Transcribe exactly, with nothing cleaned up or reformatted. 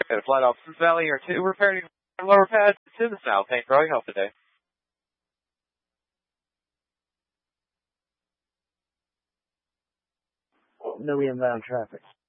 Got a flight officers Valley or two repairing lower pads to the south. Thanks for all your help today. No inbound traffic.